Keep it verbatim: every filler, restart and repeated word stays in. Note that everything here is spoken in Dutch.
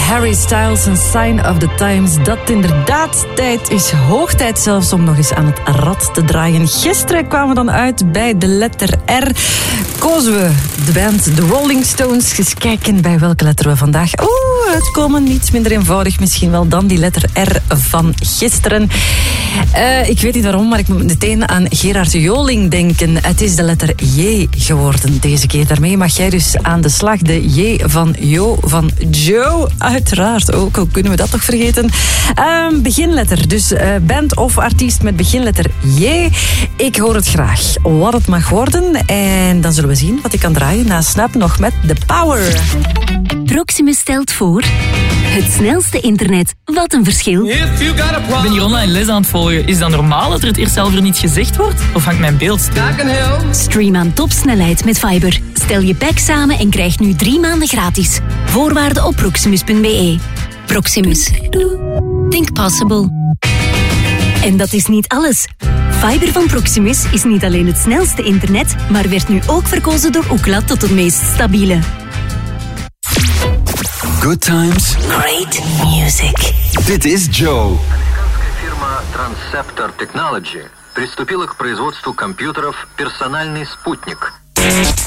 Harry Styles en Sign of the Times. Dat inderdaad tijd is. Hoog tijd zelfs om nog eens aan het rad te draaien. Gisteren kwamen we dan uit bij de letter R. Kozen we de band The Rolling Stones. Eens kijken bij welke letter we vandaag oeh, uitkomen. Niets minder eenvoudig misschien wel dan die letter R van gisteren. Uh, ik weet niet waarom, maar ik moet meteen aan Gerard Joling denken. Het is de letter J geworden deze keer. Daarmee mag jij dus aan de slag. De J van Jo van Joe. Uiteraard ook. Hoe kunnen we dat toch vergeten? Uh, beginletter. Dus uh, band of artiest met beginletter J. Ik hoor het graag. Wat het mag worden. En dan zullen we zien wat ik kan draaien na Snap nog met The Power. Proximus stelt voor... Het snelste internet. Wat een verschil. Ik ben hier online les aan het volgen. Is dat normaal dat er het eerst zelf er niet gezegd wordt? Of hangt mijn beeld stil? Stream aan topsnelheid met Fiber. Stel je pack samen en krijg nu drie maanden gratis. Voorwaarden op proximus punt b e. Proximus. Think possible. En dat is niet alles. Fiber van Proximus is niet alleen het snelste internet, maar werd nu ook verkozen door Ookla tot het meest stabiele. Good times. Great music. Dit is Joe. Американская фирма Transceptor Technology приступила к производству компьютеров «Персональный спутник».